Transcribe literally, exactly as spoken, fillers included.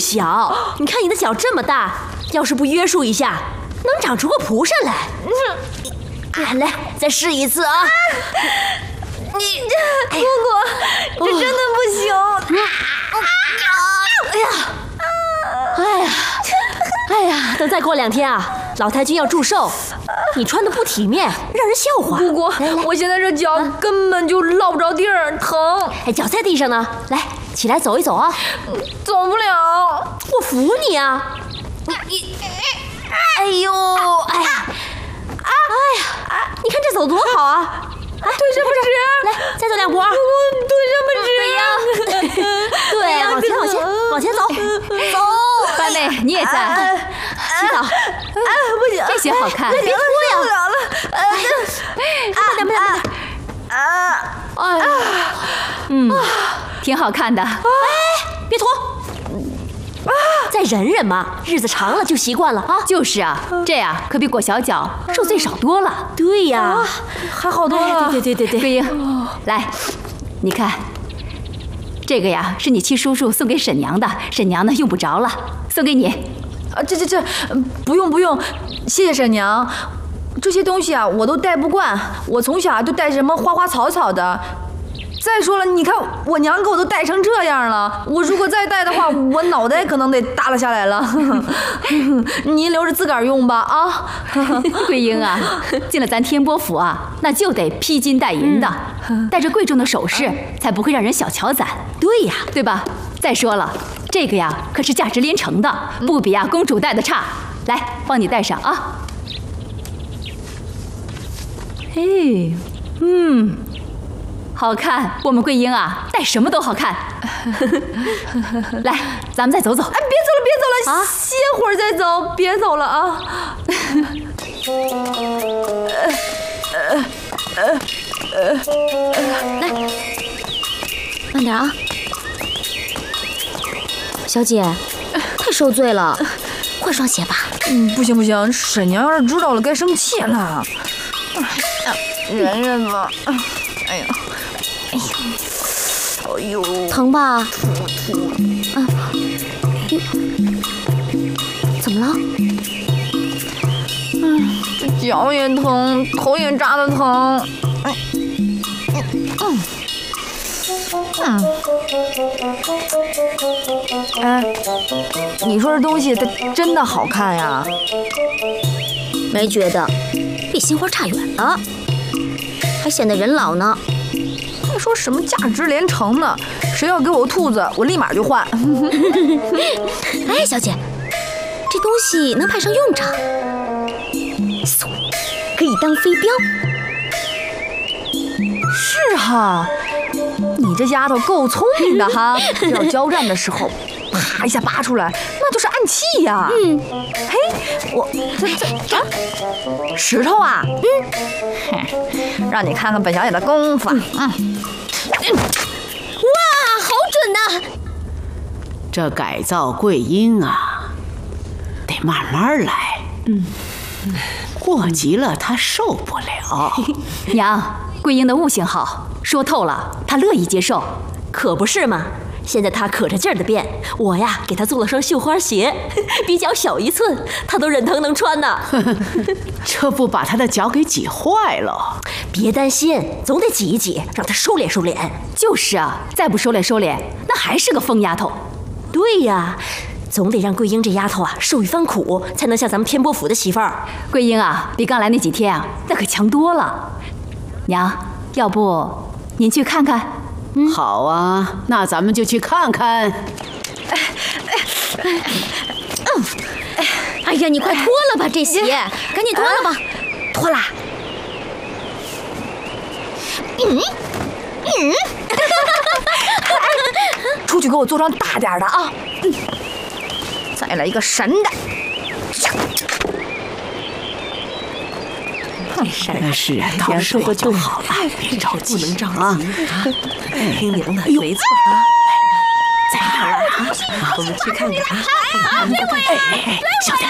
小，你看你的脚这么大，要是不约束一下，能长出个蒲扇来。啊，来，再试一次啊！ 你这姑姑，这真的不行！ 哎呀，哎呀，哎呀！等再过两天啊，老太君要祝寿，你穿的不体面，让人笑话。 姑姑，我现在这脚根本就落不着地儿，疼。 哎，脚在地上呢，来，起来走一走啊！ 走不了， 我扶你啊！你，哎呦，哎呀，啊，哎呀，你看这走多好啊！哎， 腿这么直， 来，再走两步啊！ 姑姑，腿这么直呀！ 对，往前，往前，往前走，走。 八妹，你也在洗澡。 哎，不行， 这些好看。 别脱呀！ 不了了， 慢点，慢点，慢点。 啊！ 哎呀， 嗯，挺好看的。哎， 别脱。再忍忍嘛，日子长了就习惯了啊。 就是啊，这样可比裹小脚受罪少多了。 对呀， 还好多了。 对对对对对。 桂英，来，你看，这个呀是你七叔叔送给沈娘的，沈娘呢用不着了，送给你。 啊，这这这，不用不用，谢谢沈娘。这些东西啊，我都戴不惯，我从小就戴什么花花草草的。再说了，你看我娘给我都戴成这样了，我如果再戴的话，我脑袋可能得耷拉下来了。您留着自个儿用吧啊！ 桂英啊，进了咱天波府啊，那就得披金戴银的，嗯、戴着贵重的首饰，才不会让人小瞧咱。 对呀， 对吧？再说了，这个呀可是价值连城的，不比啊公主戴的差。来，帮你戴上啊。嘿，嗯。好看，我们桂英啊，戴什么都好看。来，咱们再走走。哎， 别走了，别走了，啊、歇会儿再走，别走了啊。 来，慢点啊，小姐，太受罪了，换双鞋吧。 嗯，不行不行，沈娘要是知道了该生气了。忍忍吧。哎呀。哎呦，哎呦， 疼吧？ 吐吐。 啊，怎么了？ 嗯，这脚也疼，头也扎得疼。哎，嗯，嗯，哎，你说这东西它真的好看呀？ 没觉得，比杏花差远了，还显得人老呢。 还说什么价值连城呢？谁要给我兔子，我立马就换。 哎，小姐，这东西能派上用场，可以当飞镖。 是哈，你这丫头够聪明的哈！要交战的时候，啪一下拔出来，那就是暗器呀。 嗯， 嘿，我这这啊，石头啊，嗯，让你看看本小姐的功夫。嗯。嗯哇，好准呐！ 这改造桂英啊，得慢慢来。嗯，过急了她受不了。 娘，桂英的悟性好，说透了，她乐意接受。 可不是嘛！现在她可着劲儿的变，我呀给她做了双绣花鞋，比脚小一寸，她都忍疼能穿呢。 这不把她的脚给挤坏了？ 别担心，总得挤一挤，让她收敛收敛。 就是啊，再不收敛收敛，那还是个疯丫头。 对呀，总得让桂英这丫头啊受一番苦，才能像咱们天波府的媳妇儿。 桂英啊，比刚来那几天啊，那可强多了。娘，要不您去看看？ 嗯，好啊，那咱们就去看看。 嗯，哎呀，你快脱了吧这鞋，赶紧脱了吧，脱啦。嗯嗯， 出去给我做双大点的啊！嗯，再来一个神的。 是是啊，到时候就好了，别着急，不能着急啊！ 听娘的，没错啊。在哪儿啊？我们去看看啊！ 哎哎哎，小点。